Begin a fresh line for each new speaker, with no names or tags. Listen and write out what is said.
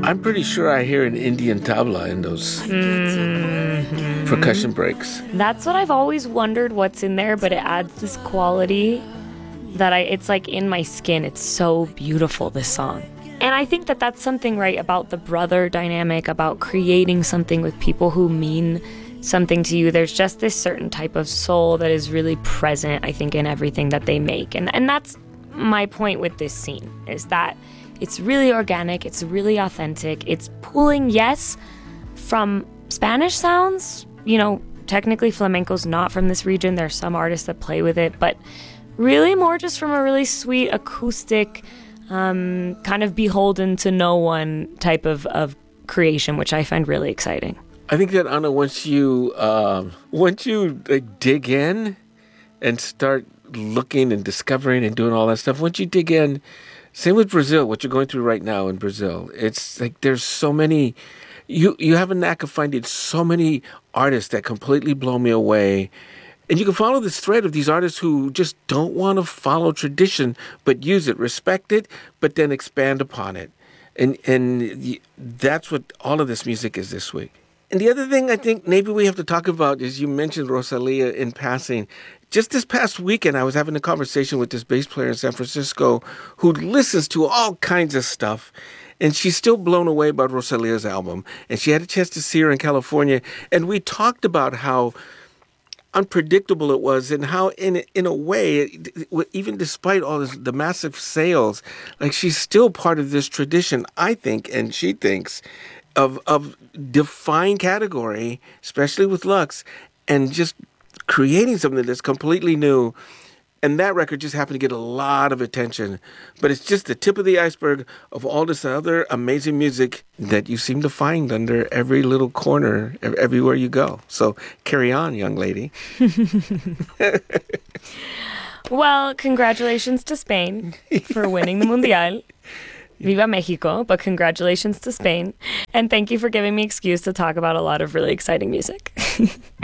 I'm pretty sure I hear an Indian tabla in those percussion breaks.
That's what I've always wondered what's in there, but it adds this quality that it's like in my skin. It's so beautiful, this song. And I think that that's something right about the brother dynamic, about creating something with people who mean something to you. There's just this certain type of soul that is really present, I think, in everything that they make. And that's my point with this scene, is that it's really organic, it's really authentic, it's pulling, yes, from Spanish sounds. You know, technically flamenco's not from this region. There's some artists that play with it, but really more just from a really sweet acoustic, kind of beholden to no one type of creation, which I find really exciting.
I think that, Anna, once you like dig in and start looking and discovering and doing all that stuff, once you dig in, same with Brazil, what you're going through right now in Brazil, it's like there's so many, you have a knack of finding so many artists that completely blow me away. And you can follow this thread of these artists who just don't want to follow tradition, but use it, respect it, but then expand upon it. And that's what all of this music is this week. And the other thing I think maybe we have to talk about is, you mentioned Rosalia in passing. Just this past weekend, I was having a conversation with this bass player in San Francisco who listens to all kinds of stuff. And she's still blown away about Rosalia's album. And she had a chance to see her in California. And we talked about how unpredictable it was, and how in a way, even despite all this, the massive sales, like she's still part of this tradition, I think, and she thinks, of defined category, especially with Lux, and just creating something that's completely new. And that record just happened to get a lot of attention. But it's just the tip of the iceberg of all this other amazing music that you seem to find under every little corner, everywhere you go. So carry on, young lady.
Well, congratulations to Spain for winning the Mundial. Viva Mexico, but congratulations to Spain. And thank you for giving me excuse to talk about a lot of really exciting music.